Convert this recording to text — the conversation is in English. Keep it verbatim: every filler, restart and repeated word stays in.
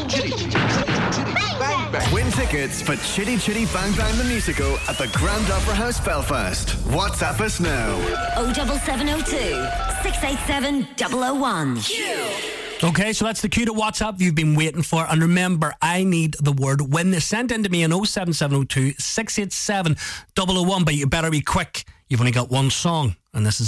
Chitty Chitty Bang Bang. Win tickets for Chitty Chitty Bang Bang the Musical at the Grand Opera House, Belfast. WhatsApp us now. oh seven seven oh two, six eight seven, double oh one. Okay, so that's the cue to WhatsApp you've been waiting for. And remember, I need the word win. Sent in to me in oh seven seven oh two, six eight seven, double oh one. But you better be quick. You've only got one song, and this is